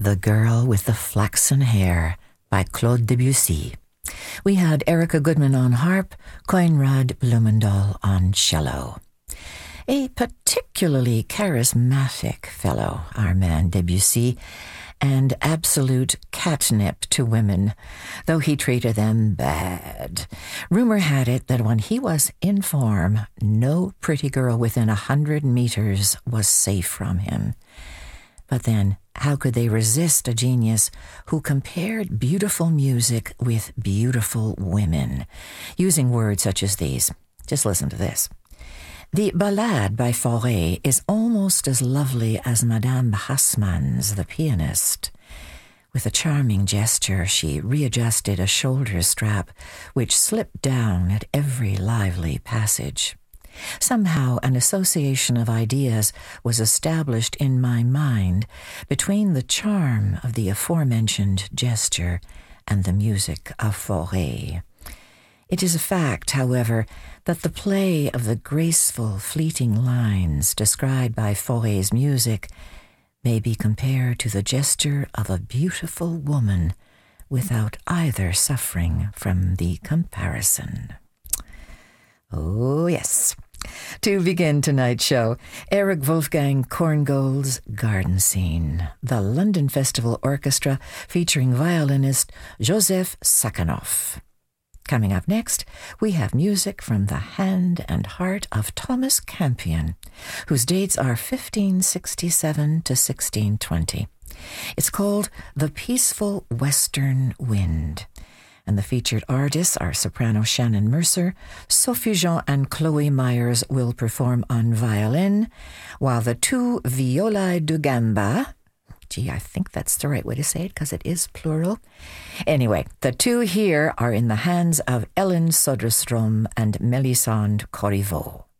The Girl with the Flaxen Hair by Claude Debussy. We had Erica Goodman on harp, Coenraad Blumendahl on cello. A particularly charismatic fellow, our man Debussy, and absolute catnip to women, though he treated them bad. Rumor had it that when he was in form, no pretty girl within 100 meters was safe from him. But then, how could they resist a genius who compared beautiful music with beautiful women, using words such as these? Just listen to this. The Ballade by Fauré is almost as lovely as Madame Hassmann's The Pianist. With a charming gesture, she readjusted a shoulder strap, which slipped down at every lively passage. Somehow an association of ideas was established in my mind between the charm of the aforementioned gesture and the music of Fauré. It is a fact, however, that the play of the graceful, fleeting lines described by Fauré's music may be compared to the gesture of a beautiful woman without either suffering from the comparison. Oh, yes. To begin tonight's show, Erich Wolfgang Korngold's Garden Scene, the London Festival Orchestra featuring violinist Joseph Sakhanov. Coming up next, we have music from the hand and heart of Thomas Campion, whose dates are 1567 to 1620. It's called The Peaceful Western Wind, and the featured artists are soprano Shannon Mercer. Sophie Jean and Chloe Myers will perform on violin, while the two violae da gamba, I think that's the right way to say it because it is plural. Anyway, the two here are in the hands of Ellen Soderstrom and Melisande Corriveau.